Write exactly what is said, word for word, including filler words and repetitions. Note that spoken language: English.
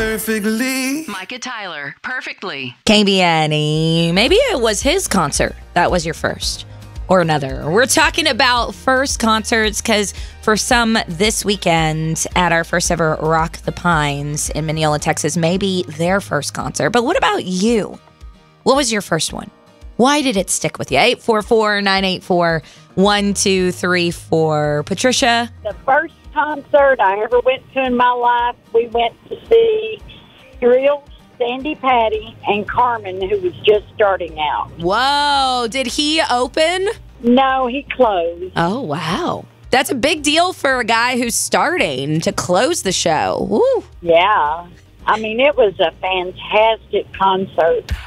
perfectly. Micah Tyler, perfectly. K B N E. Maybe it was his concert that was your first or another. We're talking about first concerts because for some this weekend at our first ever Rock the Pines in Mineola, Texas, maybe their first concert. But what about you? What was your first one? Why did it stick with you? eight four four, nine eight four, one two three four. Patricia? The first concert I ever went to in my life, we went to see Thrill, Sandy Patty, and Carmen, who was just starting out. Whoa, did he open? No, he closed. Oh, wow. That's a big deal for a guy who's starting to close the show. Woo. Yeah. I mean, it was a fantastic concert.